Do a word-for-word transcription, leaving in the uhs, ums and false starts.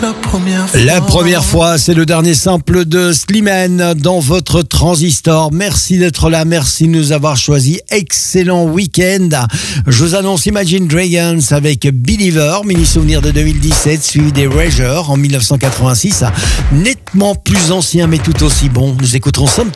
La première fois. La première fois, c'est le dernier sample de Slimane dans votre transistor. Merci d'être là, merci de nous avoir choisi. Excellent week-end. Je vous annonce Imagine Dragons avec Believer, mini-souvenir de deux mille dix-sept, suivi des Erasure en mille neuf cent quatre-vingt-six. Nettement plus ancien mais tout aussi bon. Nous écouterons Some